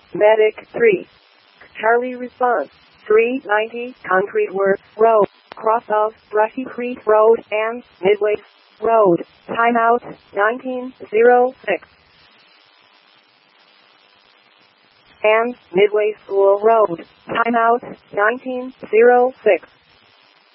Medic 3. Charlie response. 390 Concrete Works Road, cross of Brushy Creek Road and Midway Road. Timeout 1906. And Midway School Road. Timeout 1906.